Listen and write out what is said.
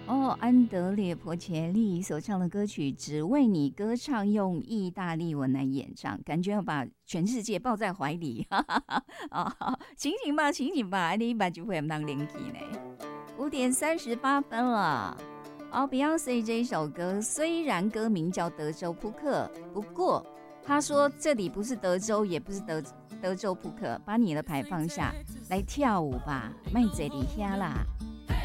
哦，安德烈·波切利所唱的歌曲《只为你歌唱》，用意大利文来演唱，感觉要把全世界抱在怀里。哦，醒醒吧，醒醒吧，你把就会当灵气呢。5:38了。Beyonce 这一首歌虽然歌名叫《德州扑克》，不过他说这里不是德州，也不是德州扑克，把你的牌放下来跳舞吧，卖这里下啦。